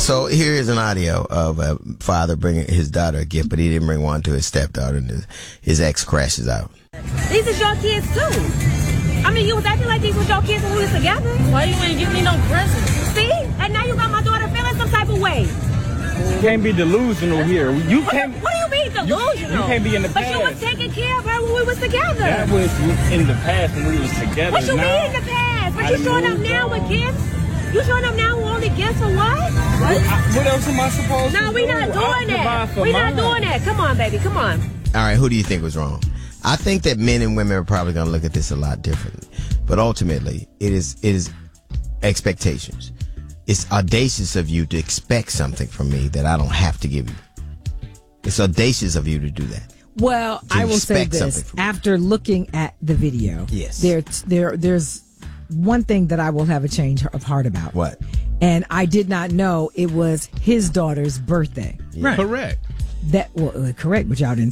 So here is an audio of a father bringing his daughter a gift, but he didn't bring one to his stepdaughter, and his ex crashes out. These is your kids too. I mean, you was acting like these was your kids when we was together. Why you ain't give me no presents? See? And now you got my daughter feeling some type of way. You can't be delusional here. You can't. What do you mean delusional? You can't be in the But past. you was taking care of her when we was together. That was in the past when we was together. What you now, mean in the past? But you showing up now with gifts? You showing up now with only gifts for what? What else am I supposed to do? No, we not doing that. We not doing that. Come on, baby. Come on. All right, who do you think was wrong? I think that men and women are probably going to look at this a lot differently. But ultimately, it is expectations. It's audacious of you to expect something from me that I don't have to give you. It's audacious of you to do that. Well, I will say this. After looking at the video, yes, there's one thing that I will have a change of heart about. What? And I did not know it was his daughter's birthday. Right. Correct. Correct, but y'all didn't